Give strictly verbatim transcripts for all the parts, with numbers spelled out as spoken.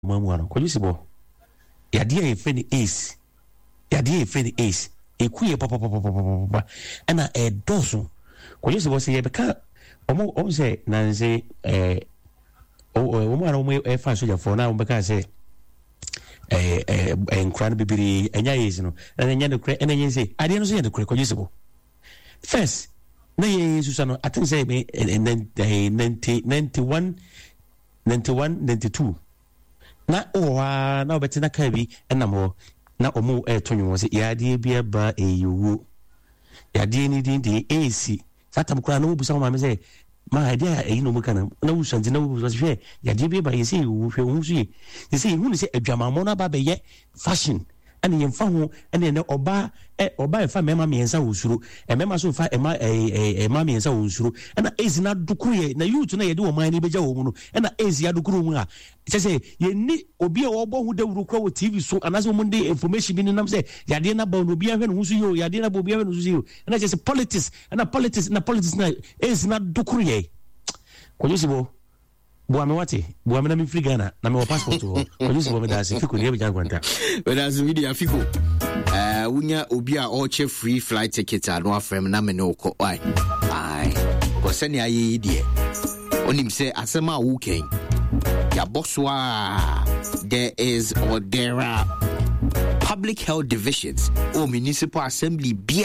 mamuano kojisibo yadia e friend ace yadia e friend ace ekuye papa papa papa ana e doso kojisibo se yebeka omo omo se nanze eh o o mo ara mo e fa soja for na ombeka se eh eh enkran bibiri enya yesi no na enya de kre enya yesi ade no so ye de kre kojisibo first na ye susano I think say me ninety ninety-one ninety-one ninety-two na owa na obeti na kabi enam ho na omo e tonyo se yade bia ba eyewo yade ni din din ac satam kura na obusa ma me say ma idea e no muka na na wusanti na obusa hwe yade bia ba yesi wo hwe wo so yi yesi hu ni se adwamamo na ba be ye fashion and yen fa ho and yen oba e oba e fa mema miensa wosuro e mema so fa e ma e e ma miensa wosuro and ezina dukuru na youth na ye de o man ni beja wo mu no and ezia dukuru mu a se se ye ni obi e wo bo hu dawuru kro wo tv so anaso mu de information bi ni nam se yade na ba no obi ahwe no hu so yo yade na ba obi ahwe no so yo and just politics and politics na politics na ezina dukuru ye kojisibo Buame wati, buame na mi free Ghana, na mi wa passport ho. Kojisi buame da se fiko ni bja kwanta. We da se video fiko. Eh unya obi a o che free flight ticket a no afrem na me no ko. Ai. Ai. Ko se ni ayi die. Onim se asema wo ken. Ya bosswa there is or there are public health divisions or municipal assembly bia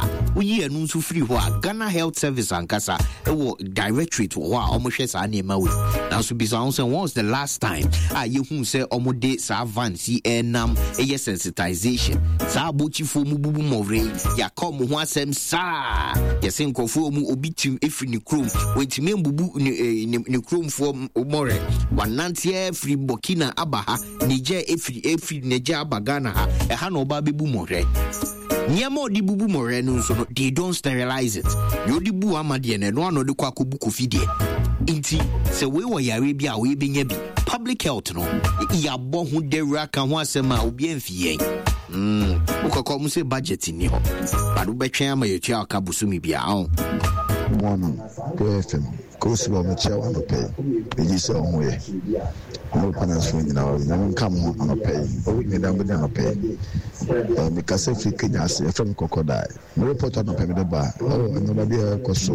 we anu so free ho Ghana Health Service ankasa e wo directorate ho a omohwe sa na ema we na so bi so say once the last time ah ye hu say omode sa advance enam e ye sensitization sa abochifo mu bubu more ya come ho asem sa ye senkofo mu obitim efri ni krom wentime mbubu ni krom fo more wanantie free Burkina abaha Niger efri efri Niger abagana ha e ha no ba bebu more Nyama di bubu more no so they don't sterilize it. You di bu amade ne no ano de kwa kobu kofidie. Inti se we wo yare bia we benya bi. Public health no ya bo hu de raka ho asema obi amfiyen. Mm, ukoko mu se budget ni ho. Ba do betwen ama ye tua aka busumi bia on. Morning, Go F M. Go see what me chair want to pay. Me ji so on we. No panels for you now. No come on no pay. O we need am be no pay. Eh me ka se fi Kenya se from crocodile. Me report on pay me the bar. Oh, no ba bia koso.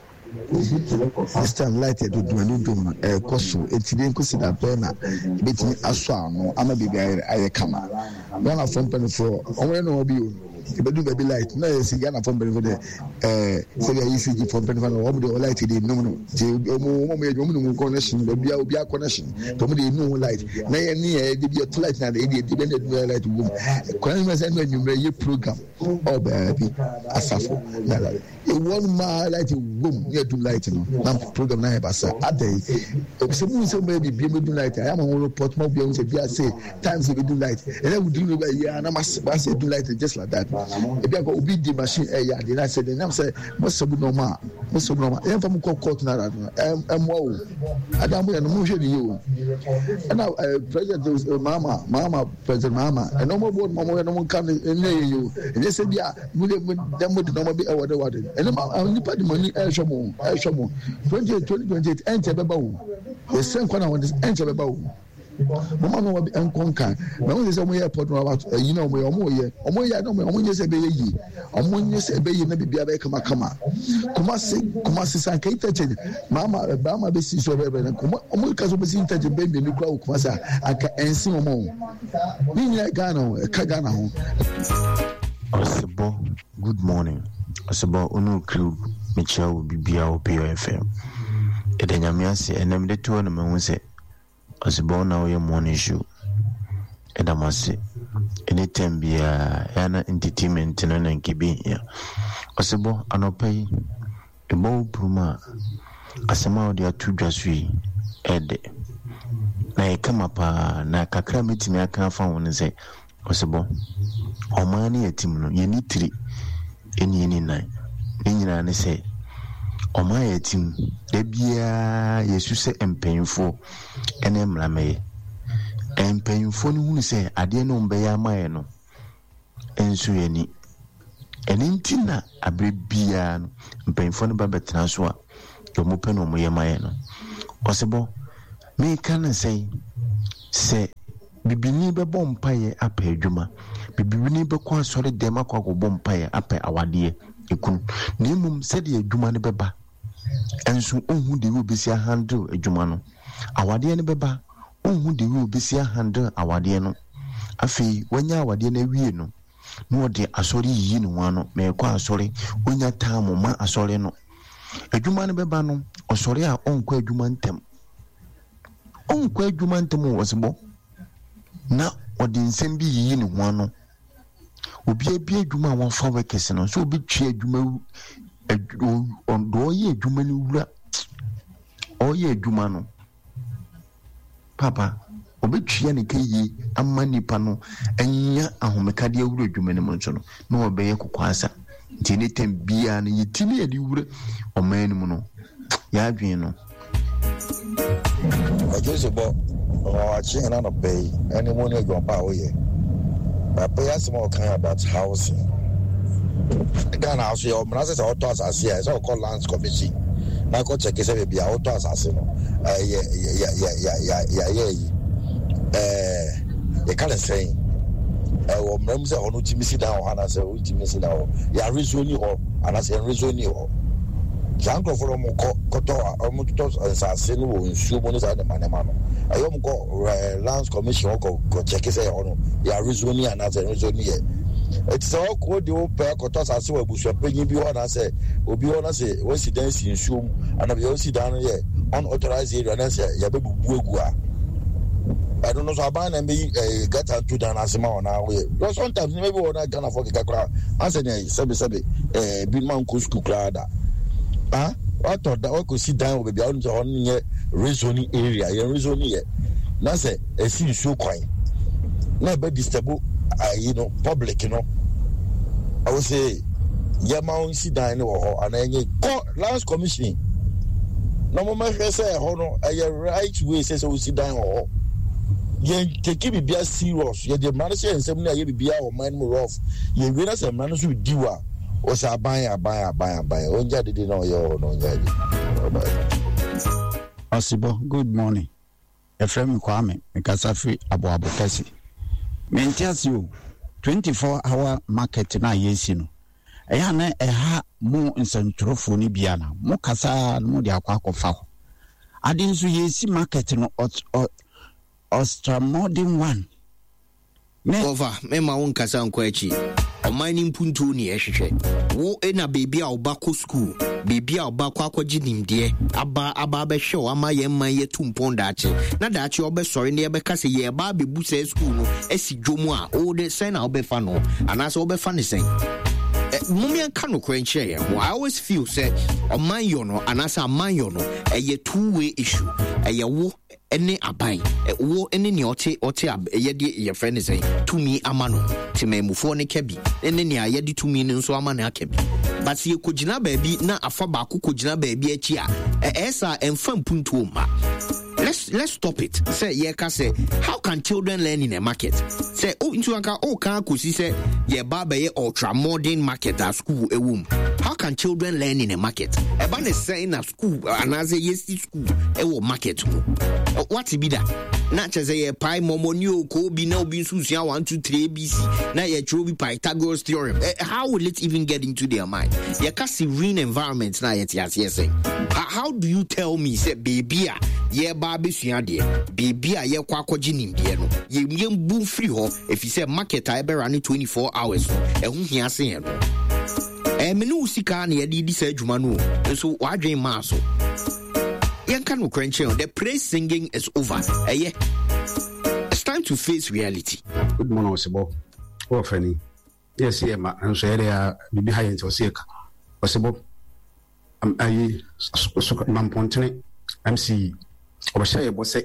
This time light to do no do no eh koso. Eti nko si da pe na betimi aso ano ama bibi aye kama. Na from penny for. O we no obi o. Ibedu baby light na esi Ghana from benefit the eh say the E C G from benefit no omo the light dey no no ti omo omo omo no connection obi obi connection to me dey no light na ye ni e dey be light na dey dey dey dey light wo kwan me say no nyumre ye program o baby asafo na light e one ma light wo ye do light no na program na e ba sa adai e se mu se me bi bi me do light I am on report mo bi o se bi say times we do light and then we do no ya na ma say do light just like that. If you go obi the machine eh ya dey say dem say most of normal most of normal em fam court na em em wo adamu ya no mo hwe ni yo na president mama mama president mama e no mo board mama no mo kan ne yo e say bia mu dem dem de no mo bi e wode wode e no nipa di money e hwe mo e hwe mo twenty twenty-eight ente beba wo e sen kwa na won ente beba wo Mama no be enkonkan na won say mo airport no about you know mo mo ye omo ye no mo omo nye se be yi omo nye se be yi na bibia be kama kama kuma se kuma se san kai tache mama ba ma be si so be be kuma omo ka so be si tache be me kwa kuma sa aka ensi omo ni nya Ghana e ka Ghana ho Osebo good morning Osebo onu crew me cha bibia o P O F M edanyamia se enem de to na me se Osebo na we morning show edamase anytime bia yana entertainment no na nkibi ya Osebo anopai ebo pruma asema odi atudwasui ede na ekama pa na kakra metimi aka fa won se Osebo omani yatim no yeni tiri eni eni nine nyina ne se Oma yetim de bia yesu se empenfo ene mrame empenfo ni hunu se ade no mbe ya maye no enso yeni eni ntina abre bia no empenfo no ba betena so a yo mo pe no mo ye maye no Osebo me kan say se bibini bɛbɔ mpaeɛ apɛ adwuma bibini bɛkɔ asɔre dɛm akɔ akɔbɔ mpaeɛ apɛ awadeɛ ekunu na mmom sɛdeɛ adwuma no bɛba ɛnso onhu de wo besi handle adwuma no awadeɛ no bɛba onhu de wo besi handle awadeɛ no afei wanya awadeɛ no awie no na ɔde asɔre yiyi no ho no ma ɛkɔ asɔre onya time ma asɔre no adwuma no bɛba no ɔsɔre a ɔnkɔ adwuma ntɛm ɔnkɔ adwuma ntɛm wɔ sebɔ na ɔde nsɛm bi yiyi ne ho no obi abi adwuma a wɔfa wɛkɛse no so obi twe adwuma ɔdo ɔyɛ adwuma no wura ɔyɛ adwuma no papa obi twe ne ka yi ama nipa no anya ahomekade awura adwuma no mu nso no na ɔbɛyɛ kokwasa nti ne tem bia no yɛtimi yɛde wura ɔman no mu no yɛadwen no Ajosebo watching on a bay any money go power here. But pay us more kind about housing. Again, I'll see your masters or toss as here, so called lands committee. Now go check is a be out toss as you know. Uh, yeah, yeah, yeah, yeah, yeah, yeah, yeah. Uh, they can't say. Uh, well, members are on Timisi now, and I say, Timisi now. Yeah, reason or and I say, reason or. Janko for mo koto omo to asase no wo nsuo mo no sa de manema no ayom ko lands commission ko ko check say ono ya rezoni and as rezoni ye it's all ko de o pe koto asase wa busu panyi bi ho na say obi ho na say residence nsuo and abi o si dan ye unauthorized area na say ya be bubu egu a I don't know so aban na be get into dan asema ona we so sometimes maybe ona Ghana for kakra answer sebe sebe eh bi man ko school kra da ah what thought that we could sit down with the on the rezoning area your rezoning here na say e si so kwan na be disturb uh, you know public you know I would say yeah ma sit down no and any lands commission no mo say ho no a right way say so sit down ho yen take be bia serious ye the man say ensem na ye bia o man mo rough ye we na say man so diwa o sa ban aban aban aban o nja dede na o yo no nja dede Osibo, good morning. Efrem Kwame Mikasafi Abo Abo Kesi. Mentias you twenty-four hour market na yesi no. Eya na eha mo nsentrofo ni bia na. Mo kasa no de akwa akọfa ho. Ade nso yesi market no Ostra modern one. Me over me ma won kasa nko achi. O mani mpuntu ni ehwehwe. Wo ena baby a obako school, baby a obako akwaji nimde, aba aba be hwe o ama ye man ye tumpon daache. Na daache obesori na ye be kase ye ba bebu se school no esi dwomu a o de sen na obefa no. Anase obefa ne sen. Mumia kano kwenche ye. I always feel say o man yo no anasa man yo no eye two way issue. Eye wo ene abai wo ene ne ote ote ye de ye friend say to me amano timemufo ne kabi ene ne aye de to me nso amana akabi but ye kogina baabi na afa ba kogina baabi achi a esa emfa mpuntu ma. Let's let's stop it. Say yeah, can say how can children learn in a market? Say oh into anka oh can kusi say yeah baba ye ultra modern market at school a womb. How can children learn in a market? Eba ne say in a school and as a yes school e wo market mo. What be that? Na che say pi momo new ko bi na obi nsusia one two three A B C na ye trobi Pythagoras theorem. How will it even get into their mind? Ye ka serene environment na yet yes yes say. How do you tell me say baby a ye ba besua de baby a ye kwa kwaji nimde no ye yembu free ho if you say market a be run twenty-four hours e hu hia se ye no e me no sika na ye di sa adwuma no so wadwen ma so ye kan no kwenche the praise singing is over eh yeah it's time to face reality. Good morning Osibo o fani yes ye ma nso ye ya bibi ha ye nso se ka Osibo am ayi mampontene M C obashaye bose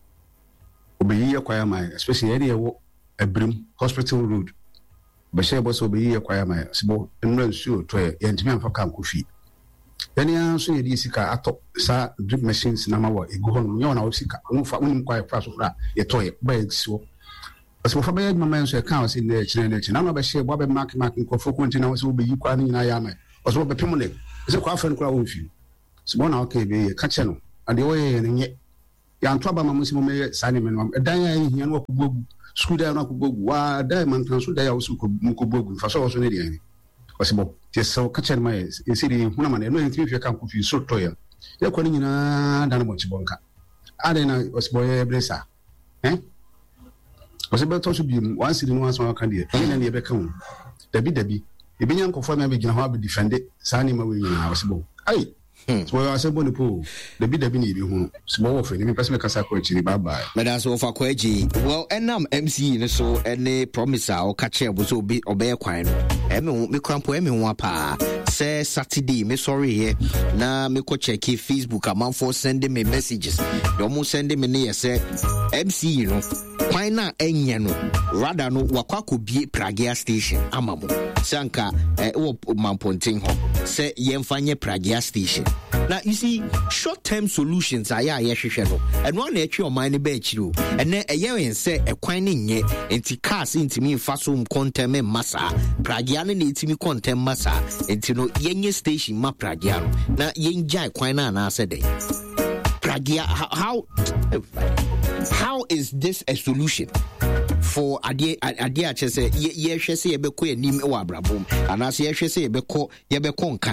obeyi kwaya mai especially area wo Abrim Hospital Road bashaye bose obeyi kwaya mai sibo nno nsuo to ye ntimi amfa kan kofi yani anso ye di sika ato sa drip machines na ma wo egu ho no na wo sika unfa unim kwaya fa so fra ye to ye ba exio asibo fa ba ye mama nso e kan o si na chine na chine na bashaye bo ba mark mark nkofo kontina wo so obeyi kwa ni na ya mai o so be pemune se kwa fa nkura wo mfi sibo na okay be ye ka che no ade wo ye ne nye yɛanto aba ma mo sɛ mɔmɛyɛ saa ne mɛnom ɛdan a ɛhia no wakɔbɔgu sukuu dan no akɔbɔgu waa dan mantena so dan a wo so mokɔbɔgu mfa so wɔ so ne deɛ ne ɔsɛ bɔ tiɛ sɛ wo ka kyerɛ no ma yɛ ɛsɛ de huna ma no ɛno ɛntimi hwɛ ka nkɔ fii so tɔyɛ yɛkɔ no nyinaa da no bɔnkye bɔnka adɛn na ɔsɛ bɔ yɛbrɛ saa ɛ ɔsɛ bɛtɔ so biom wansiri no wansɛ waka deɛ ɛne na ne yɛbɛka wo dabi dabi ɛbɛnya nkɔfoɔ ma bɛgyina hɔ abɛdifɛnde saa nneɛma wɔ nyinaa ɔsɛ bɔ ai so wɔyɛ asɛ bɔ ne po dabi dabi ne yɛbɛhu sɛ bɔ wɔ fɛ ne mepɛ sɛ mɛkasa kɔ akyiri baabae mɛda so wɔfa kɔ agyi well ɛnam M C E no so ɛne promise a ɔka kyerɛ bo sɛ obi ɔbɛyɛ kwan no ɛme ho mekora mpo ɛme ho paa sɛ Saturday me sɔreeɛ na mekɔ kyɛke Facebook amanfoɔ send me messages deɛ ɔmo send me ne yɛ sɛ M C E no kwan na ɛnyɛ no rather no wakɔ akɔbie Pragea station ama mo sɛ anka ɛwɔ Mampɔnten hɔ sɛ yɛmfa nyɛ Pragea station. Now you see short term solutions are ya yɛhwehwɛ no ɛno na ɛtwe ɔman ne ba akyiri o ɛnɛ ɛyɛ yɛn sɛ ɛkwan ne nyɛ enti cars ntimi mfa so mkɔntɛm mma saa Pragea no na ɛtimi kɔntɛm mma saa enti no yɛnyɛ station ma Pragea no na yɛngyae kwan no anaasɛ dɛn Pragea how, how how is this a solution for ade ade a kyerɛ sɛ yɛhwɛ sɛ yɛbɛkɔ anim wɔ abrabom anaasɛ yɛhwɛ sɛ yɛbɛkɔ yɛbɛkɔ nka